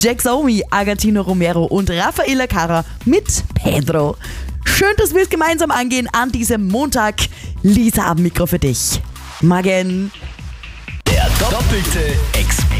Jack Zomi, Agatino Romero und Rafaela Cara mit Pedro. Schön, dass wir es gemeinsam angehen an diesem Montag. Lisa am Mikro für dich. Morgen. Der doppelte Experte.